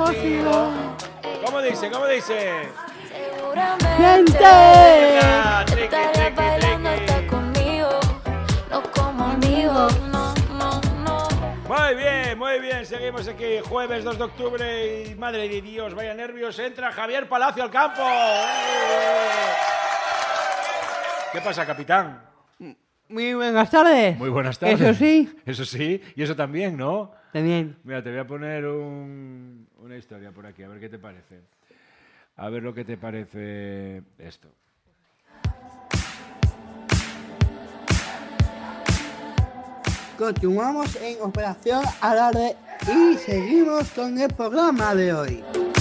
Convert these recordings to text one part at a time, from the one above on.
conocido. ¿Cómo dice? ¿Cómo dice? Gente. Venga, triqui, triqui, Bailando triqui. está conmigo, no como amigos, no. Muy bien, seguimos aquí, jueves 2 de octubre y madre de Dios, vaya nervios, entra Javier Palacio al campo. ¿Qué pasa, capitán? Muy buenas tardes. Muy buenas tardes. Eso sí. Eso sí, y eso también, ¿no? También. Mira, te voy a poner una historia por aquí, a ver qué te parece. A ver lo que te parece esto. Continuamos en Operación Alarde y seguimos con el programa de hoy.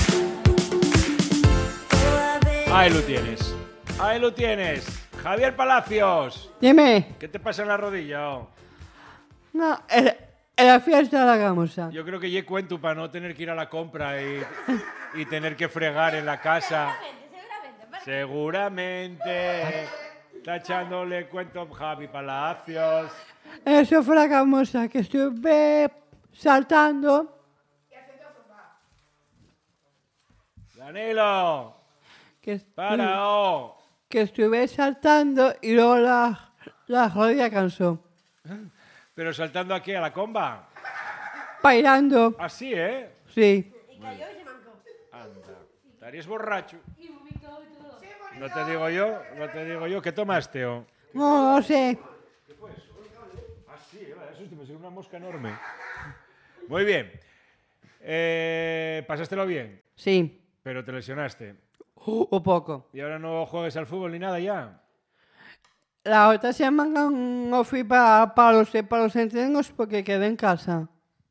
Ahí lo tienes. Ahí lo tienes. Javier Palacios. Dime. ¿Qué te pasa en la rodilla? Oh? No, en la fiesta de la gamusa. Yo creo que ya cuento para no tener que ir a la compra y tener que fregar en la casa. Seguramente. Está echándole cuento a Javi Palacios. Eso fue la gamusa que estuve saltando. Danilo. Que estuve saltando y luego la rodilla cansó. ¿Pero saltando aquí a la comba? Bailando. Así, ¿eh? Sí. Anda. Estarías borracho. No te digo yo. ¿Qué tomaste, oh? No sé. Sí, eso me salió una mosca enorme. Muy bien. ¿Pasástelo bien? Sí. Pero te lesionaste. Un poco. ¿Y ahora no juegas al fútbol ni nada ya? La otra semana no fui para los entrenos porque quedé en casa.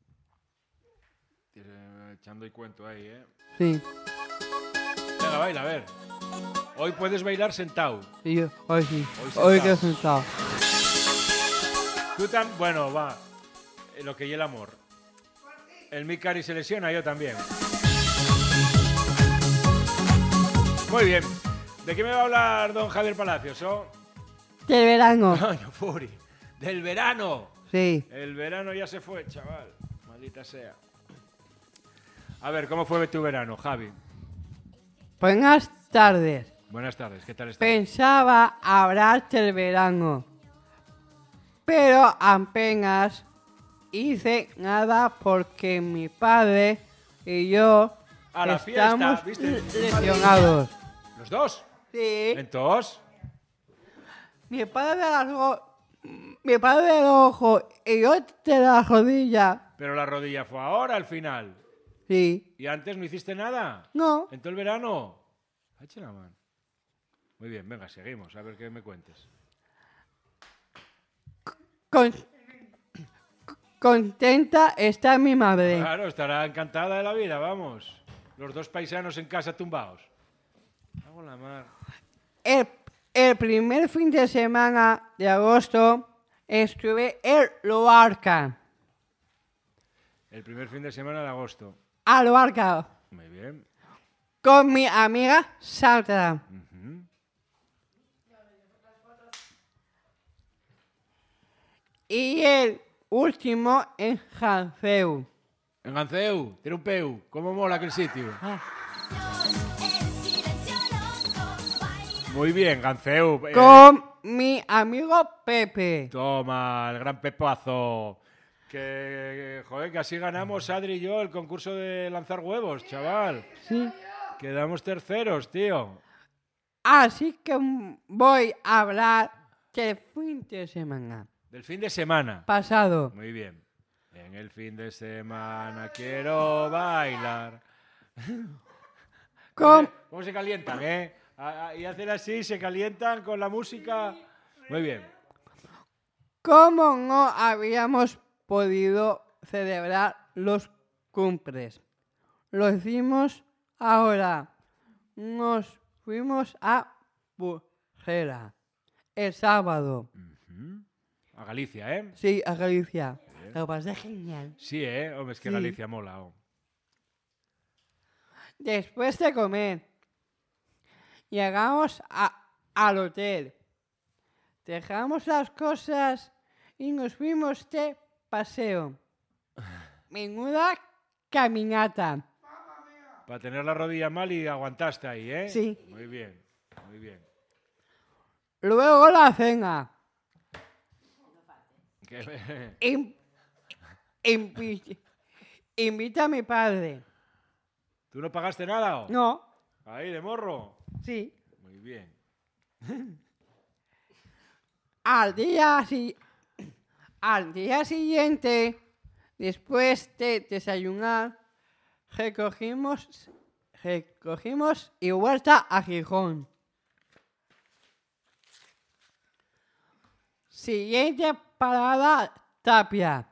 Echando y cuento ahí, ¿eh? Sí. Venga, baila, a ver. Hoy puedes bailar sentado. Y yo, hoy sí. Hoy Hoy quedo sentado. Tú también. Bueno, va. Lo que y el amor. El Micari se lesiona, yo también. Muy bien. ¿De qué me va a hablar don Javier Palacios? ¿Oh? Del verano. Coño, Furi. Del verano. Sí. El verano ya se fue, chaval. Maldita sea. A ver, ¿cómo fue tu verano, Javi? Buenas tardes. Buenas tardes, ¿qué tal estás? Pensaba hablarte del verano, pero apenas hice nada porque mi padre y yo A la fiesta, estamos ¿viste? lesionados. ¿Los dos? Sí. ¿Entonces? Mi padre del ojo y yo de la rodilla. Pero la rodilla fue ahora, al final. Sí. ¿Y antes no hiciste nada? No. ¿En todo el verano? Eche la mano. Muy bien, venga, seguimos, a ver qué me cuentes. Contenta está mi madre. Claro, estará encantada de la vida, vamos. Los dos paisanos en casa tumbados. Hago la mar. El primer fin de semana de agosto estuve en Loarca. El primer fin de semana de agosto. A Loarca. Muy bien. Con mi amiga Sandra. Y el último en Janceu. En Ganceu, tiene un peu. ¿Cómo mola aquel sitio? Muy bien, Ganceu. Con mi amigo Pepe. Toma, el gran pepazo. Joder, que así ganamos Adri y yo el concurso de lanzar huevos, chaval. Sí. Quedamos terceros, tío. Así que voy a hablar del fin de semana. Del fin de semana. Pasado. Muy bien. En el fin de semana quiero bailar. ¿Cómo se calientan, eh? Y hacen así, se calientan con la música. Muy bien. ¿Cómo no habíamos podido celebrar los cumples? Lo hicimos ahora. Nos fuimos a Burjera el sábado. A Galicia, ¿eh? Sí, a Galicia. Lo pasé genial. Sí, ¿eh? Hombre, es que Sí. Galicia mola. Oh. Después de comer, llegamos al hotel. Dejamos las cosas y nos fuimos de paseo. Menuda caminata. Para tener la rodilla mal y aguantaste ahí, ¿eh? Sí. Muy bien, muy bien. Luego la cena. Que- Invita a mi padre. ¿Tú no pagaste nada? ¿O? No, Ahí, de morro. sí. Muy bien. Al día siguiente, después de desayunar, recogimos y vuelta a Gijón. Siguiente parada, Tapia.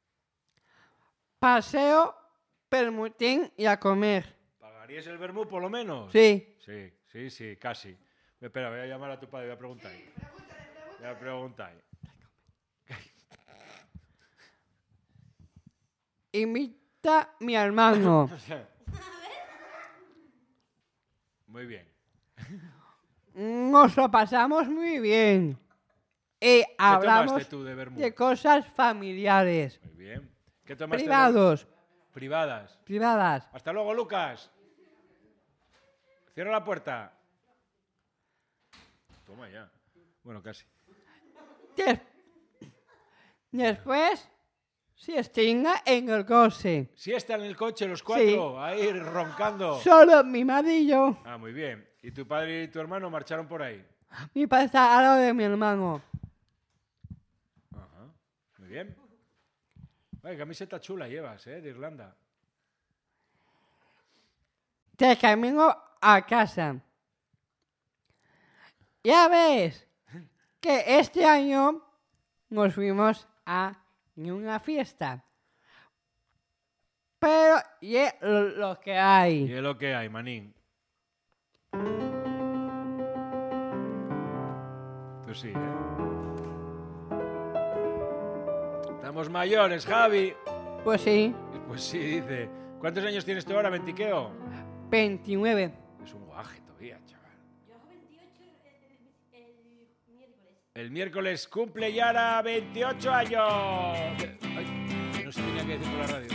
Paseo, Permutín y a comer. ¿Pagarías el vermú por lo menos? Sí. Sí, casi. Espera, voy a llamar a tu padre, voy a preguntar. Voy a preguntar. Invita a mi hermano. Muy bien. Nos lo pasamos muy bien. Y ¿Qué hablamos tomaste tú de vermú? de cosas familiares, Muy bien. ¿Qué tomaste? privados, Privadas. privadas. Hasta luego, Lucas. Cierra la puerta. Toma ya. Bueno, casi. Después se extinga en el coche. Siesta en el coche los cuatro, ahí roncando. Solo mi madre y yo. Ah, muy bien. ¿Y tu padre y tu hermano marcharon por ahí? Mi padre está al lado de mi hermano. Ajá. Muy bien. Ay, camiseta chula llevas, de Irlanda. De camino a casa. Ya ves que este año nos fuimos a una fiesta. Pero y es lo que Y hay. es lo que hay, manín. Tú sí, Estamos mayores, Javi. Pues sí, Pues sí, dice. ¿Cuántos años tienes tú ahora, Mentiqueo? 29. Es un guaje todavía, chaval. Yo hago 28 el miércoles. El miércoles cumple Yara 28 años. Ay, que no se tenía que decir por la radio.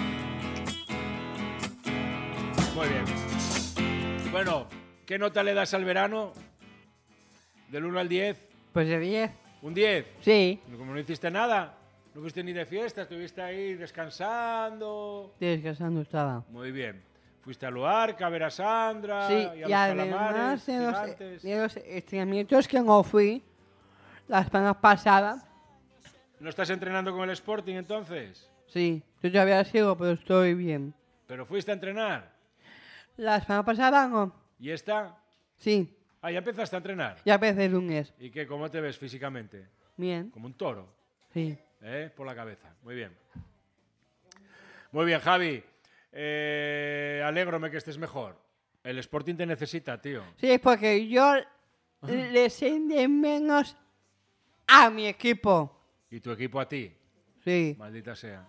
Muy bien. Bueno, ¿qué nota le das al verano? Del 1 al 10. Pues de 10. ¿Un 10? Sí, Como no hiciste nada. No fuiste ni de fiesta, estuviste ahí descansando. descansando estaba. Muy bien. Fuiste a Luarca a ver a Sandra Sí, y a y los además calamares gigantes. de los entrenamientos que no fui la semana pasada, ¿No estás entrenando con el Sporting entonces? sí, yo todavía sigo, pero estoy bien. ¿Pero fuiste a entrenar? La semana pasada no, ¿Y esta? sí, Ah, ya empezaste a entrenar. ya empecé el lunes. ¿Y qué? ¿Cómo te ves físicamente? Bien, Como un toro, sí. Por la cabeza. Muy bien. Muy bien, Javi. Alégrome que estés mejor. El Sporting te necesita, tío. Sí, porque yo le sé de menos a mi equipo. Y tu equipo a ti. Sí. Maldita sea.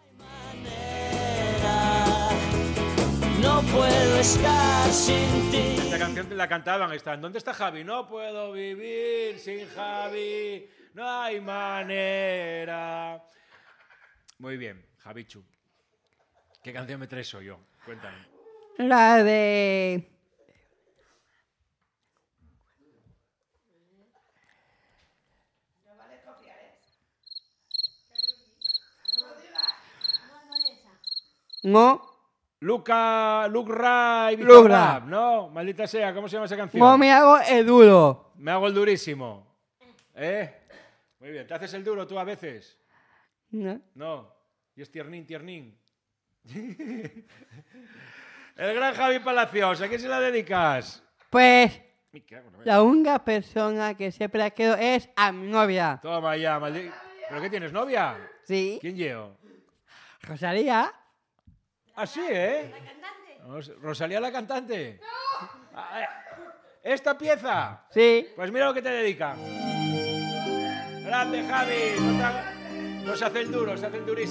No puedo estar sin ti. Esta canción te la cantaban. Están. ¿Dónde está Javi? No puedo vivir sin Javi. No hay manera. Muy bien, Javichu. ¿Qué canción me traes hoy yo? Cuéntame. La de... No, Luke Ray, Luke Ray. ¿no? Maldita sea, ¿cómo se llama esa canción? no me hago el duro. Me hago el durísimo. Muy bien, ¿te haces el duro tú a veces? No. No. Y es tiernín, tiernín. El gran Javi Palacios, ¿a quién se la dedicas? Pues Me cago en la la única persona que siempre la quedo es a mi novia. Toma ya, maldito. ¿Pero qué tienes, novia? Sí, ¿Quién llevo? Rosalía. Ah, sí, ¿eh? ¿Rosalía la cantante? ¡No! ¿Esta pieza? Sí. Pues mira lo que te dedica. Grande, Javi. No se hace el duro, se hace el durísimo.